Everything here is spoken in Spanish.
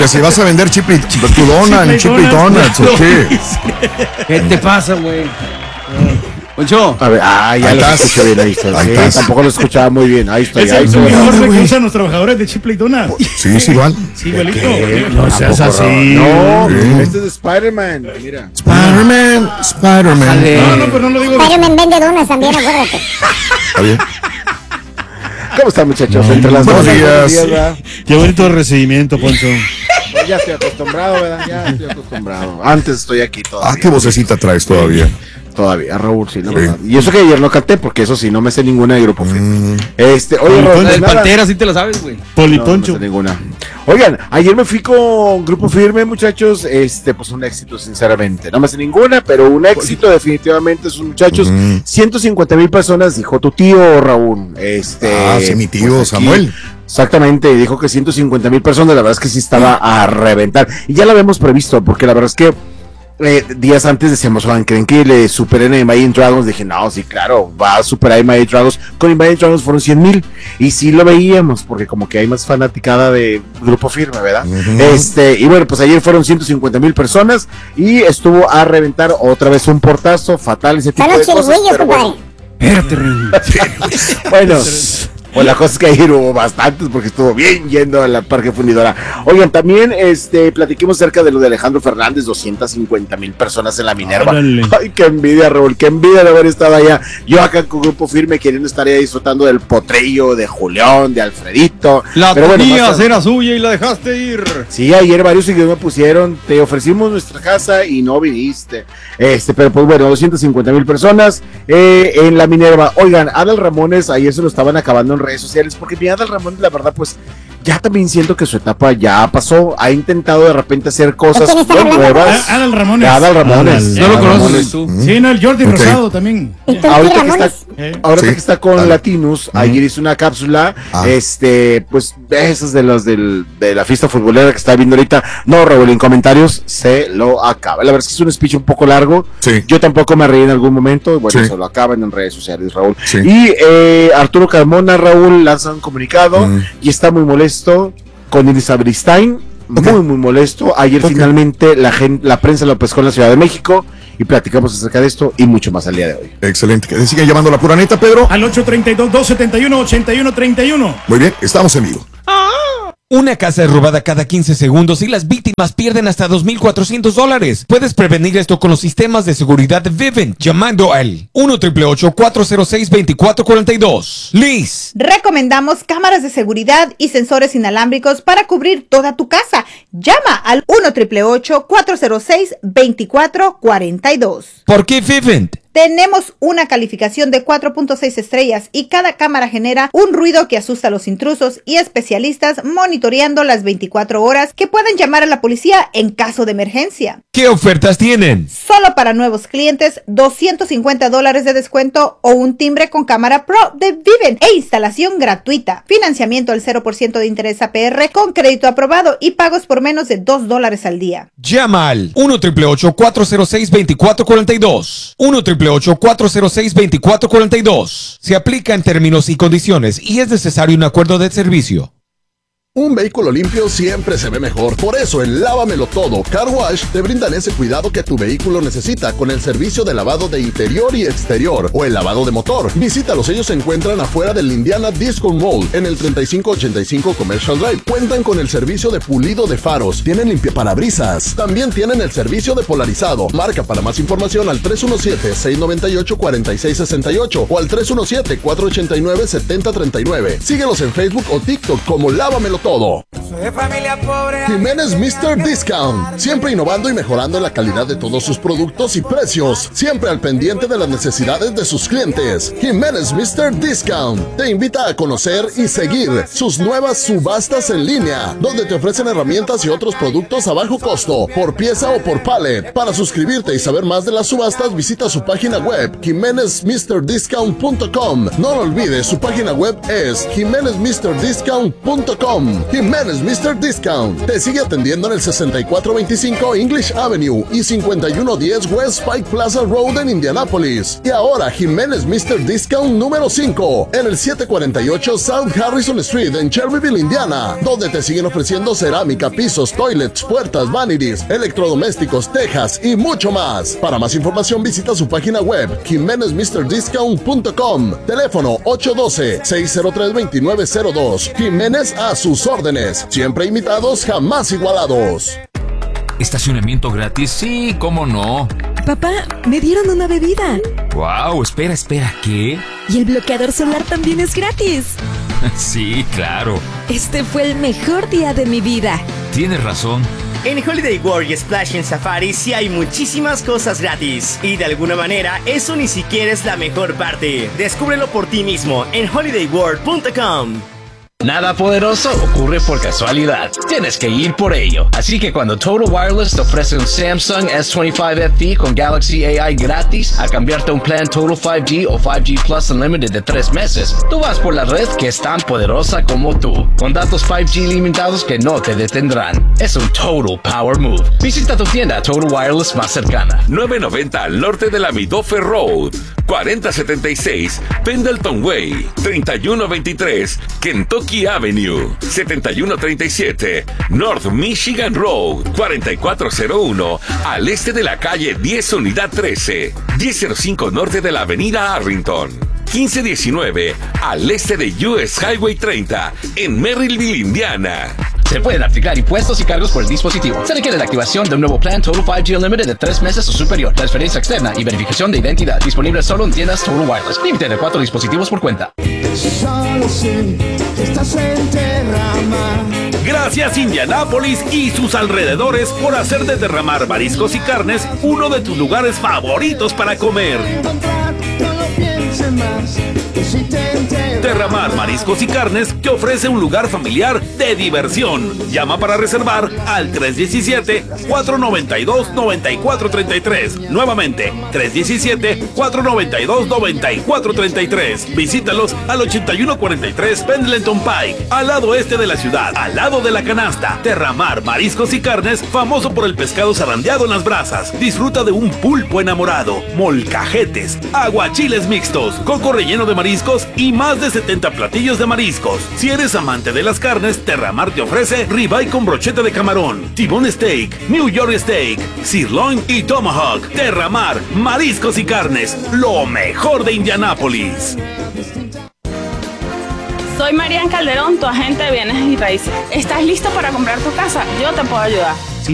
Que si vas a vender tu dona en Chip y Donuts, ¿o qué? ¿Qué te pasa, güey? Poncho. A ver, ya lo escuché bien, ahí está. Sí, tampoco lo escuchaba muy bien. Ahí está. Es el uniforme que usan los trabajadores de Chipley Donuts. Sí, igual. Sí, igualito. No seas así. No, este es de Spider-Man, mira. Spider-Man. No, pero no lo digo. Spider-Man vende donas también, acuérdate. Está bien. ¿Cómo están, muchachos? Entre las buenos dos días. ¿verdad? Qué bonito recibimiento, Poncho. Ya estoy acostumbrado, ¿verdad? Ya estoy acostumbrado. Antes estoy aquí todavía. ¿Qué vocecita traes todavía? Todavía, Raúl, sí, la Sí. verdad. Y eso que ayer no canté, porque eso sí, no me sé ninguna de Grupo Firme. Oye, Raúl, El nada. Pantera, sí te lo sabes, güey. Poliponcho. No me sé ninguna. Oigan, ayer me fui con Grupo Firme, muchachos. Pues un éxito, sinceramente. No me sé ninguna, pero un éxito definitivamente, esos muchachos. 150,000 personas, dijo tu tío, Raúl. Sí, mi tío pues aquí, Samuel. Exactamente, dijo que 150,000 personas, la verdad es que sí estaba a reventar. Y ya lo habíamos previsto, porque la verdad es que días antes decíamos, ¿creen que le superen a Imagine Dragons? Dije, no, sí, claro, va a superar a Imagine Dragons. Con Imagine Dragons fueron 100,000. Y sí lo veíamos, porque como que hay más fanaticada de Grupo Firme, ¿verdad? Y bueno, pues ayer fueron 150,000 personas y estuvo a reventar otra vez un portazo fatal, ese tipo de cosas. Pero bueno, Espérate, Ren. bueno, pues la cosa es que ayer hubo bastantes porque estuvo bien yendo a la Parque Fundidora. Oigan, también platiquemos acerca de lo de Alejandro Fernández, 250,000 personas en la Minerva. Órale. Ay, qué envidia, Raúl, qué envidia de haber estado allá. Yo acá con Grupo Firme queriendo estar ahí disfrutando del potrillo, de Julián, de Alfredito. La Pero bueno, tenías, más era suya y la dejaste ir. Sí, ayer varios seguidores me pusieron, te ofrecimos nuestra casa y no viniste. Pero pues bueno, 250,000 personas en la Minerva. Oigan, Adal Ramones ayer se lo estaban acabando en redes sociales, porque mi Adal Ramones, la verdad, pues ya también siento que su etapa ya pasó. Ha intentado de repente hacer cosas nuevas. Adal Ramones. Adal Ramones. No lo conoces tú. Sí, no, el Jordi Rosado también. Ahorita que está con Latinos, ayer hizo una cápsula, pues esas de las de la fiesta futbolera que está viendo ahorita. No, Raúl, en comentarios se lo acaba. La verdad es que es un speech un poco largo. Sí. Yo tampoco me reí en algún momento. Bueno, Sí. se lo acaban en redes sociales, Raúl. Sí. Y Arturo Carmona, Raúl, lanza un comunicado y está muy molesto con Elizabeth Stein. Muy molesto. Ayer finalmente la prensa lo pescó en la Ciudad de México y platicamos acerca de esto y mucho más al día de hoy. Excelente. Que sigan llamando la pura neta, Pedro. Al 832-271-8131. Muy bien, estamos en vivo. Una casa es robada cada 15 segundos y las víctimas pierden hasta $2,400. Puedes prevenir esto con los sistemas de seguridad Vivint llamando al 1-888-406-2442. Liz. Recomendamos cámaras de seguridad y sensores inalámbricos para cubrir toda tu casa. Llama al 1-888-406-2442. ¿Por qué Vivint? Tenemos una calificación de 4.6 estrellas y cada cámara genera un ruido que asusta a los intrusos y especialistas monitoreando las 24 horas que pueden llamar a la policía en caso de emergencia. ¿Qué ofertas tienen? Solo para nuevos clientes, $250 de descuento o un timbre con cámara Pro de Vivint e instalación gratuita. Financiamiento al 0% de interés APR con crédito aprobado y pagos por menos de $2 al día. Llama al 1-888-406-2442. 1-888-406-2442. Se aplica en términos y condiciones y es necesario un acuerdo de servicio. Un vehículo limpio siempre se ve mejor. Por eso en Lávamelo Todo Car Wash te brindan ese cuidado que tu vehículo necesita con el servicio de lavado de interior y exterior o el lavado de motor. Visítalos, ellos se encuentran afuera del Indiana Disco Mall en el 3585 Commercial Drive. Cuentan con el servicio de pulido de faros, tienen limpiaparabrisas, también tienen el servicio de polarizado. Marca para más información al 317-698-4668 o al 317-489-7039. Síguelos en Facebook o TikTok como Lávamelo Todo. Soy de familia pobre. Jiménez Mr. Discount, siempre innovando y mejorando la calidad de todos sus productos y precios, siempre al pendiente de las necesidades de sus clientes. Jiménez Mr. Discount te invita a conocer y seguir sus nuevas subastas en línea, donde te ofrecen herramientas y otros productos a bajo costo, por pieza o por pallet. Para suscribirte y saber más de las subastas, visita su página web, jimenezmrdiscount.com. No lo olvides, su página web es jimenezmrdiscount.com. Jiménez Mr. Discount. Te sigue atendiendo en el 6425 English Avenue y 5110 West Pike Plaza Road en Indianapolis. Y ahora Jiménez Mr. Discount número 5 en el 748 South Harrison Street en Shelbyville, Indiana, donde te siguen ofreciendo cerámica, pisos, toilets, puertas, vanities, electrodomésticos, tejas y mucho más. Para más información visita su página web jimenezmrdiscount.com. Teléfono 812-603-2902. Jiménez a sus órdenes. Siempre imitados, jamás igualados. ¿Estacionamiento gratis? Sí, ¿cómo no? Papá, me dieron una bebida. Wow, espera, ¿qué? Y el bloqueador solar también es gratis. Sí, claro. Este fue el mejor día de mi vida. Tienes razón. En Holiday World y Splash en Safari sí hay muchísimas cosas gratis. Y de alguna manera, eso ni siquiera es la mejor parte. Descúbrelo por ti mismo en holidayworld.com. Nada poderoso ocurre por casualidad. Tienes que ir por ello. Así que cuando Total Wireless te ofrece un Samsung S25 FE con Galaxy AI gratis a cambiarte a un plan Total 5G o 5G Plus Unlimited de 3 meses, tú vas por la red que es tan poderosa como tú, con datos 5G limitados que no te detendrán. Es un Total Power Move. Visita tu tienda Total Wireless más cercana. 990 al norte de la Midoffer Road, 4076 Pendleton Way, 3123 Kentucky Avenue, 7137 North Michigan Road, 4401 al este de la calle 10 Unidad 13, 1005 norte de la avenida Arlington, 1519 al este de US Highway 30 en Merrillville, Indiana. Se pueden aplicar impuestos y cargos por el dispositivo. Se requiere la activación de un nuevo plan Total 5G Unlimited de 3 meses o superior, transferencia externa y verificación de identidad. Disponible solo en tiendas Total Wireless. Límite de 4 dispositivos por cuenta. Solo sé que estás en Terramar. Gracias Indianápolis y sus alrededores por hacer de Terramar Mariscos y Carnes uno de tus lugares favoritos para comer. Terramar Mariscos y Carnes te ofrece un lugar familiar de diversión. Llama para reservar al 317-492-9433. Nuevamente, 317-492-9433. Visítalos al 8143 Pendleton Pike, al lado este de la ciudad, al lado de la canasta. Terramar Mariscos y Carnes, famoso por el pescado zarandeado en las brasas. Disfruta de un pulpo enamorado, molcajetes, aguachiles mixtos, coco relleno de mariscos y más de 70 platillos de mariscos. Si eres amante de las carnes, Terramar te ofrece ribeye con brocheta de camarón, T-bone steak, New York steak, sirloin y tomahawk. Terramar Mariscos y Carnes, lo mejor de Indianápolis. Soy Marian Calderón, tu agente de bienes y raíces. ¿Estás listo para comprar tu casa? Yo te puedo ayudar.